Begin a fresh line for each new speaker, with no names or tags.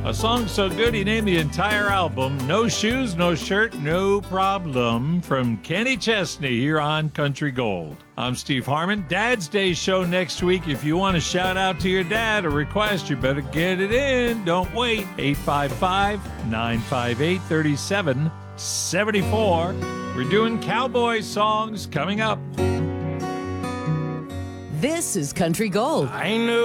A song so good he named the entire album No Shoes, No Shirt, No Problem from Kenny Chesney here on Country Gold. I'm Steve Harmon. Dad's Day show next week. If you want to shout out to your dad or request, you better get it in. Don't wait. 855-958-3774. We're doing cowboy songs coming up.
This is Country Gold.
I knew